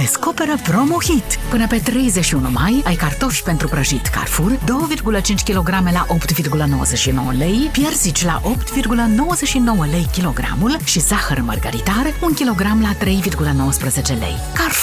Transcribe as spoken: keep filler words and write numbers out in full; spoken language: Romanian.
descoperă Promohit. Până pe treizeci și unu mai ai cartofi pentru prăjit Carrefour doi virgulă cinci kilograme la opt virgulă nouăzeci și nouă lei, piersici la opt virgulă nouăzeci și nouă lei kilogramul și zahăr mărgăritar un kilogram la trei virgulă nouăsprezece lei. Carrefour.